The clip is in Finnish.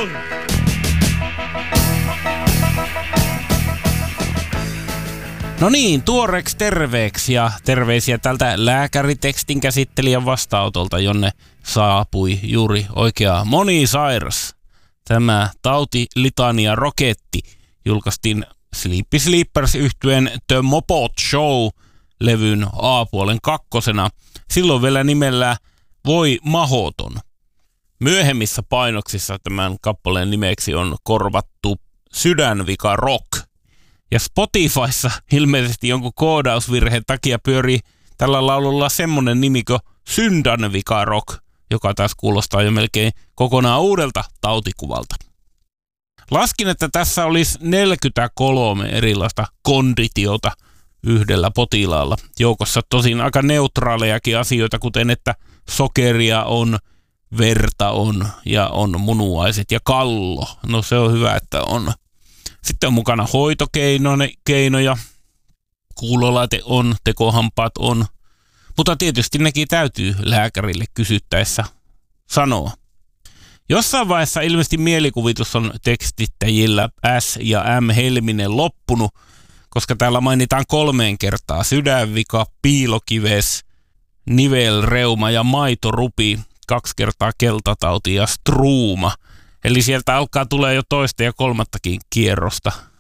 No niin, tuoreeksi terveeksi ja terveisiä tältä lääkäritekstin käsittelijän vastaanotolta, jonne saapui juuri oikea monisairas. Tämä tautilitania roketti julkaistiin Sleepy Sleepers -yhtyeen The Mopot Show-levyn A-puolen kakkosena, silloin vielä nimellä Voi mahoton. Myöhemmissä painoksissa tämän kappaleen nimeksi on korvattu Sydänvika Rock. Ja Spotifyssa ilmeisesti jonkun koodausvirheen takia pyörii tällä laululla semmonen nimi kuin Syndänvika Rock, joka taas kuulostaa jo melkein kokonaan uudelta tautikuvalta. Laskin, että tässä olisi 43 erilaista konditiota yhdellä potilaalla. Joukossa tosin aika neutraalejakin asioita, kuten että sokeria on, verta on ja on munuaiset ja kallo. No se on hyvä, että on. Sitten on mukana hoitokeinoja, kuulolaite on, tekohampaat on, mutta tietysti nekin täytyy lääkärille kysyttäessä sanoa. Jossain vaiheessa ilmeisesti mielikuvitus on tekstittäjillä S ja M Helminen loppunut, koska täällä mainitaan 3 kertaa sydänvika, piilokives, nivelreuma ja maitorupi, 2 kertaa keltatauti ja struuma. Eli sieltä alkaa tulee jo toista ja kolmattakin kierrosta